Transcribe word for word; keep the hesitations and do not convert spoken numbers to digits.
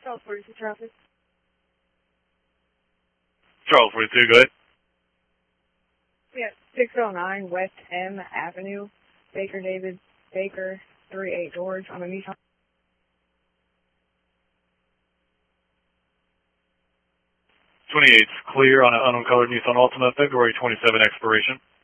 Charles forty-two traffic. Charles forty-two, go ahead. Yeah, six oh nine West M Avenue, Baker David, Baker, three eight George, on a Nissan. twenty-eight's clear on an uncolored Nissan Altima, February twenty-seventh expiration.